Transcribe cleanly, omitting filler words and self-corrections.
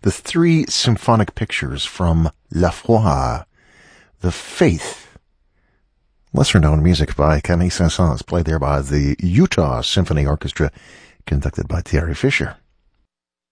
the three symphonic pictures from La Foi, The Faith, lesser-known music by Camille Saint-Saëns, played there by the Utah Symphony Orchestra, conducted by Thierry Fisher.